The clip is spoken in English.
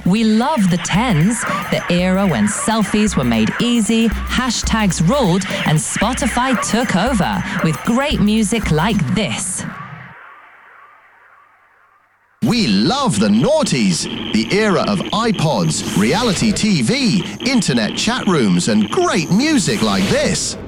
We love the 10s, the era when selfies were made easy, hashtags ruled, and Spotify took over with great music like this. We love the noughties, the era of iPods, reality TV, internet chat rooms, and great music like this.